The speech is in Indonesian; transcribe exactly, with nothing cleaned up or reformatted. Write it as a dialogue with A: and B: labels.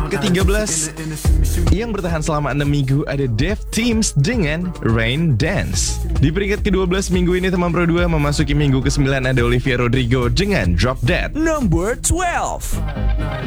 A: peringkat ke tiga belas yang bertahan selama enam minggu ada Dev Teams dengan Rain Dance. Di peringkat ke dua belas minggu ini teman Pro dua memasuki minggu ke sembilan ada Olivia Rodrigo dengan Drop Dead.
B: Number twelve.